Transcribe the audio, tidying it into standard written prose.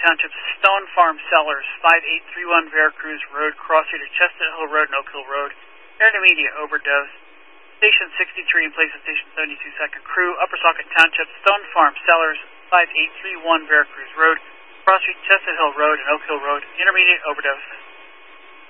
Township, Stone Farm Cellars, 5831 Veracruz Road, Cross Street of Chestnut Hill Road and Oak Hill Road. Intermediate overdose. Station 63 in place of Station 72 Second Crew, Upper Saukett Township, Stone Farm Cellars, 5831 Veracruz Road, Cross Street, Chestnut Hill Road and Oak Hill Road. Intermediate overdose.